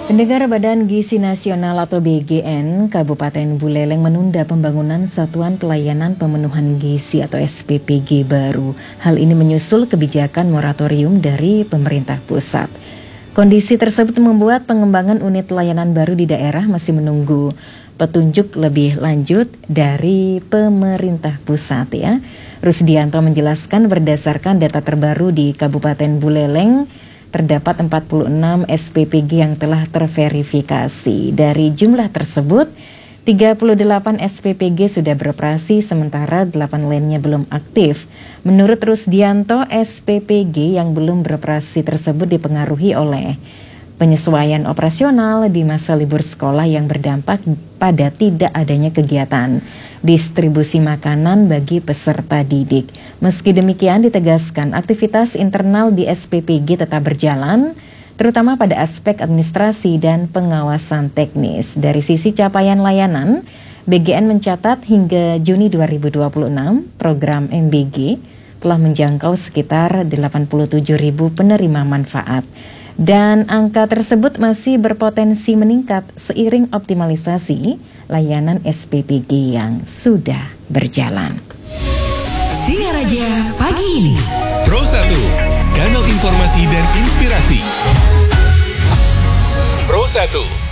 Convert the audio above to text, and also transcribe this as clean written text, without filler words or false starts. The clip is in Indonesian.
Pendengar Badan Gizi Nasional atau BGN Kabupaten Buleleng menunda pembangunan Satuan Pelayanan Pemenuhan Gizi atau SPPG baru. Hal ini menyusul kebijakan moratorium dari pemerintah pusat. Kondisi tersebut membuat pengembangan unit layanan baru di daerah masih menunggu petunjuk lebih lanjut dari pemerintah pusat ya. Rusdianto menjelaskan berdasarkan data terbaru di Kabupaten Buleleng terdapat 46 SPPG yang telah terverifikasi. Dari jumlah tersebut, 38 SPPG sudah beroperasi sementara 8 lainnya belum aktif. Menurut Rusdianto, SPPG yang belum beroperasi tersebut dipengaruhi oleh penyesuaian operasional di masa libur sekolah yang berdampak pada tidak adanya kegiatan distribusi makanan bagi peserta didik. Meski demikian ditegaskan aktivitas internal di SPPG tetap berjalan, terutama pada aspek administrasi dan pengawasan teknis. Dari sisi capaian layanan, BGN mencatat hingga Juni 2026 program MBG telah menjangkau sekitar 87.000 penerima manfaat. Dan angka tersebut masih berpotensi meningkat seiring optimalisasi layanan SPPG yang sudah berjalan. Singaraja pagi ini. Pro 1, kanal informasi dan inspirasi. Pro 1.